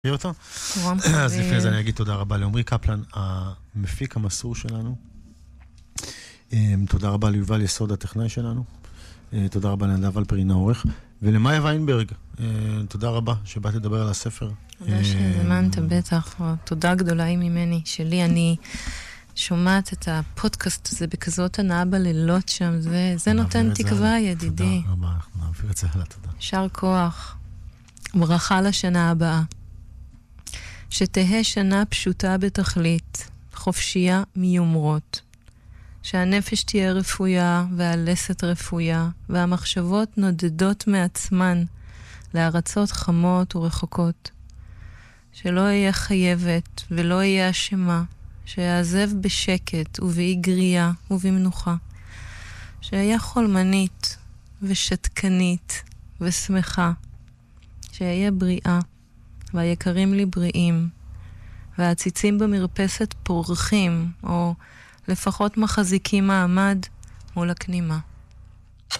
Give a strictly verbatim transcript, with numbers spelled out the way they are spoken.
אותו. אז לפני זה אני אגיד תודה רבה לעומרי קפלן, המפיק המסור שלנו. תודה רבה ליובל יסוד הטכנאי שלנו. תודה רבה לנדב אלפרין העורך. ולמאיה ויינברג, תודה רבה שבאת לדבר על הספר. תודה שהזמנת, בטח. תודה גדולה היא ממני, שלי. אני שומעת את הפודקאסט הזה בכזאת הנאה בלילות שם. זה נותן תקווה, ידידי. תודה רבה, אנחנו נעביר את זה הלאה, תודה. שר כוח. ברכה לשנה הבאה. שתהה שנה פשוטה בתכלית, חופשייה מיומרות. שהנפש תהיה רפויה והלסת רפויה, והמחשבות נודדות מעצמן לארצות חמות ורחוקות. שלא אהיה חייבת ולא אהיה אשמה, שיעזב בשקט ובאי גריעה ובמנוחה. שאהיה חולמנית ושתקנית ושמחה. שאהיה בריאה. והיקרים לי בריאים, והציצים במרפסת פורחים, או לפחות מחזיקים מעמד מול הכנימה.